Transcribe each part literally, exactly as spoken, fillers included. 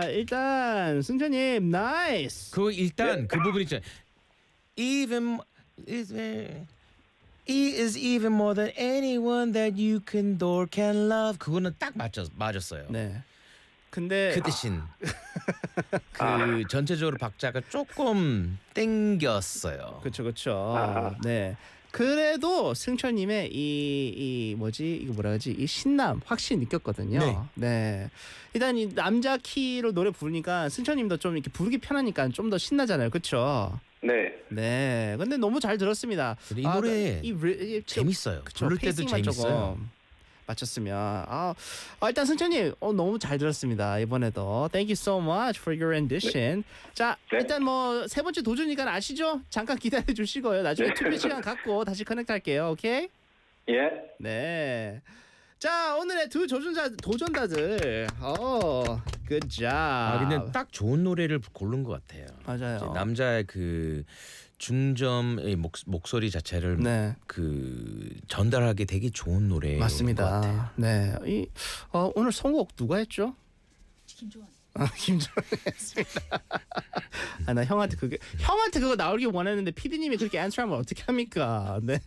일단 승찬님 나이스. 그 일단 그 부분 있잖아요. Even is he is even more than anyone that you can adore can love. 그거는 딱 맞았 맞았어요. 네. 근데 그 대신 그 전체적으로 박자가 조금 땡겼어요. 그렇죠, 그렇죠. 네. 그래도 승철님의 이, 이 뭐지 이거 뭐라 하지 이 신남 확실히 느꼈거든요. 네. 네. 일단 이 남자 키로 노래 부르니까 승철님도 좀 이렇게 부르기 편하니까 좀 더 신나잖아요, 그렇죠? 네. 네. 근데 너무 잘 들었습니다. 이 노래 이, 이, 이 재밌어요. 그쵸, 부를 때도 페이싱만 재밌어요. 조금 맞췄으면 아, 아 일단 승철님 어, 너무 잘 들었습니다. 이번에도 Thank you so much for your rendition. 네. 자 네. 일단 뭐 세 번째 도전이니까 아시죠? 잠깐 기다려 주시고요. 나중에 네. 투표 시간 갖고 다시 커넥트 할게요. 오케이? 예. 네. 자 오늘의 두 도전자 도전자들 어 good job. 아 근데 딱 좋은 노래를 고른 것 같아요. 맞아요. 남자의 그 중점의 목, 목소리 자체를 네. 그 전달하기 되게 좋은 노래 맞습니다. 네. 이 어, 오늘 선곡 누가 했죠? 김조한. 아, 김정은 했습니다. 아, 나 형한테 그게 형한테 그거 나오길 원했는데 피디님이 그렇게 안서하면 어떻게 합니까? 네.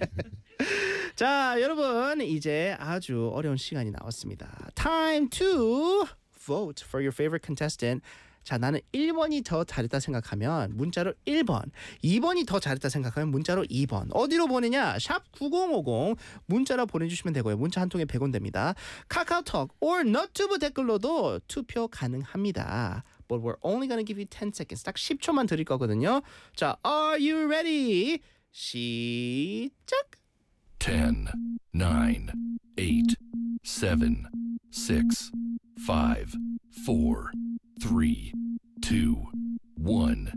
자, 여러분 이제 아주 어려운 시간이 나왔습니다. Time to vote for your favorite contestant. 자, 나는 일 번이 더 잘했다 생각하면 문자로 일 번, 이 번이 더 잘했다 생각하면 문자로 이 번. 어디로 보내냐? 샵 구공오공 문자로 보내주시면 되고요. 문자 한 통에 백 원 됩니다. 카카오톡 or 너튜브 댓글로도 투표 가능합니다. But we're only gonna give you ten seconds. 딱 십 초만 드릴 거거든요. 자, are you ready? 시작! ten, nine, eight, seven, six, five, four, three, two, one.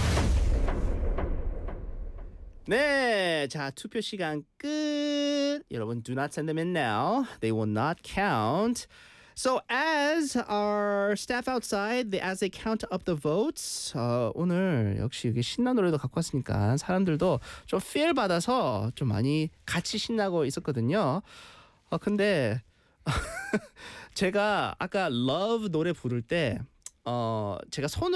네, 자 투표 시간 끝. 여러분, do not send them in now. They will not count. So as our staff outside, they, as they count up the votes, 어, 오늘 역시 여기 신나는 노래도 갖고 왔으니까 사람들도 좀 feel 받아서 좀 많이 같이 신나고 있었거든요. 어, 근데 제가 아까 Love 노래 부를 때 어, 제가 손으로